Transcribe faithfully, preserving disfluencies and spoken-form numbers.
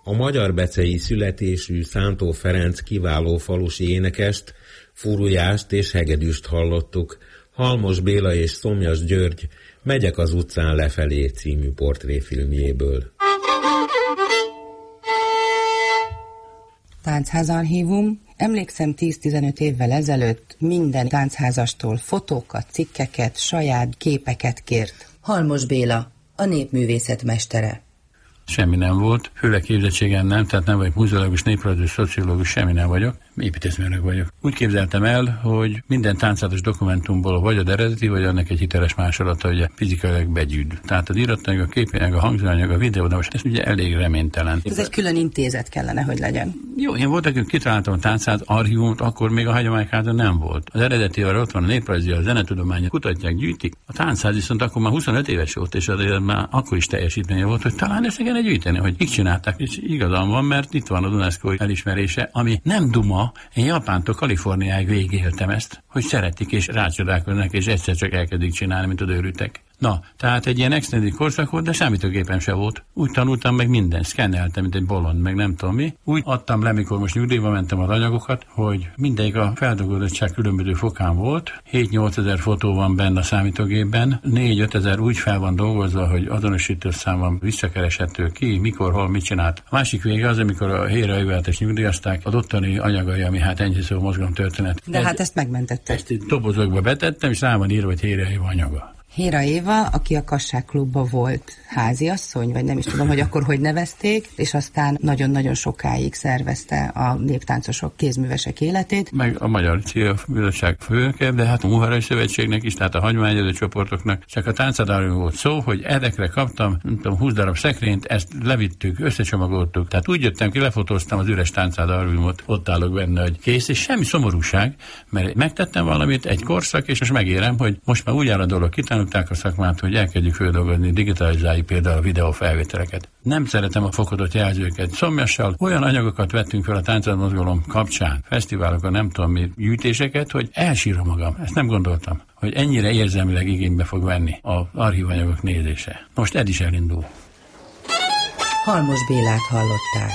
A magyarbecei születésű Szántó Ferenc kiváló falusi énekest, furujást és hegedűst hallottuk. Halmos Béla és Szomjas György Megyek az utcán lefelé című portréfilmjéből. Táncházarchívum. Emlékszem, tíz-tizenöt évvel ezelőtt minden táncházastól fotókat, cikkeket, saját képeket kért. Halmos Béla, a népművészet mestere. Semmi nem volt, főleg képzettségem nem, tehát nem vagyok muzeológus, néprajzológus, szociológus, semmi nem vagyok, építészmérnök vagyok. Úgy képzeltem el, hogy minden táncázatos dokumentumból vagy az eredeti, vagy annak egy hiteles másolata, ugye fizikailag begyűd. Tehát az íratanyag, a képanyag, a hangzóanyag, a videó, de most ez ugye elég reménytelen. Ez egy külön intézet kellene, hogy legyen. Jó, én voltak, hogy kitaláltam a táncház archívumot, akkor még a hagyománykázon nem volt. Az eredeti arra ott van a néprajzi, a zenetudományok, kutatják, gyűjtik. A táncház viszont akkor már huszonöt éves volt, és azért már akkor is teljesítménye volt, hogy talán ezt kellene gyűjteni, hogy így csinálták, és igazam van, mert itt van az UNESCO elismerése, ami nem duma, én Japántól Kaliforniáig végigéltem ezt, hogy szeretik és rácsodálkoznak, és egyszer csak elkezdik csinálni, mint az őrültek. Na, tehát egy ilyen extended korszak volt, de számítógépem se volt. Úgy tanultam meg mindent, szkenneltem, mint egy bolond, meg nem tudom mi. Úgy adtam le, mikor most nyugdíjba mentem az anyagokat, hogy mindegyik a feldolgozottság különböző fokán volt. hét-nyolc ezer fotó van benne a számítógépben, négy-öt ezer úgy fel van dolgozva, hogy azonosítószám van, visszakereshető ki, mikor, hol, mit csinált. A másik vége az, amikor a Héra Jövőletes nyugdíjazták, az ottani anyagai, ami hát ennyi szó mozgalomtörténet. De hát ezt megmentette. Ezt itt dobozokba betettem, és rá van írva, hogy Héra Jövő anyaga. Héra Éva, aki a Kassák Klubban volt háziasszony, vagy nem is tudom, hogy akkor hogy nevezték, és aztán nagyon-nagyon sokáig szervezte a néptáncosok, kézművesek életét. Meg a Magyar Célbizottság főnöke, de hát a Muharai Szövetségnek is, tehát a hagyományozó csoportoknak. Csak a táncadalról volt szó, hogy ezekre kaptam, nem tudom, húsz darab szekrényt, ezt levittük, összecsomagoltuk. Tehát úgy jöttem ki, lefotóztam az üres táncadalmat, ott állok benne, hogy kész, és semmi szomorúság, mert megtettem valamit, egy korszak, és most megérem, hogy most már úgy áll a dolog, kitanulták a szakmát, hogy elkezdjük földolgozni, digitalizáljuk például a videófelvételeket. Nem szeretem a fokozott jelzőket. Szomjassal olyan anyagokat vettünk fel a táncmozgalom kapcsán, fesztiválokon, nem tudom mi, gyűjtéseket, hogy elsírom magam. Ezt nem gondoltam, hogy ennyire érzelmileg igénybe fog venni az archívanyagok nézése. Most ez is elindul. Halmos Bélát hallották.